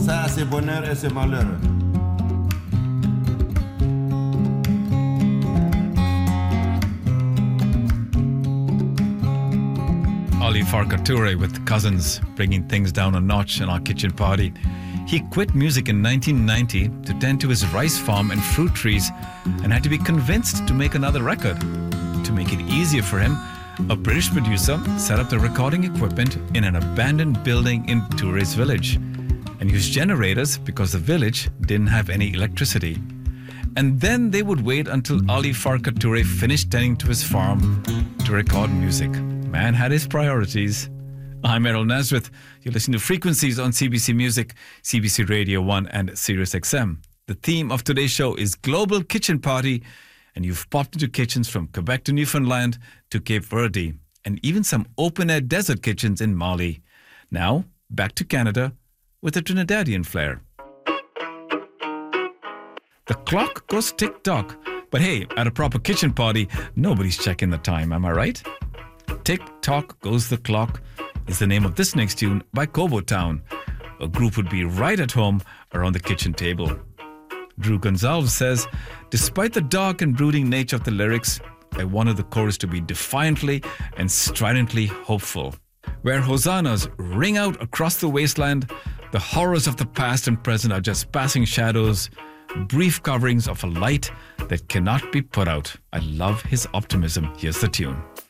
Ça, c'est bonheur et c'est malheur. Ali Farka Touré with Cousins, bringing things down a notch in our kitchen party. He quit music in 1990 to tend to his rice farm and fruit trees and had to be convinced to make another record. To make it easier for him, a British producer set up the recording equipment in an abandoned building in Touré's village and used generators because the village didn't have any electricity. And then they would wait until Ali Farka Touré finished tending to his farm to record music. Man had his priorities. I'm Errol Nazareth. You're listening to Frequencies on CBC Music, CBC Radio 1 and Sirius XM. The theme of today's show is Global Kitchen Party, and you've popped into kitchens from Quebec to Newfoundland to Cape Verde, and even some open-air desert kitchens in Mali. Now, back to Canada with a Trinidadian flair. The clock goes tick-tock, but hey, at a proper kitchen party, nobody's checking the time, am I right? Tick-tock goes the clock is the name of this next tune by Cobo Town. A group would be right at home around the kitchen table. Drew Gonzalez says, despite the dark and brooding nature of the lyrics, I wanted the chorus to be defiantly and stridently hopeful. Where hosannas ring out across the wasteland, the horrors of the past and present are just passing shadows, brief coverings of a light that cannot be put out. I love his optimism. Here's the tune.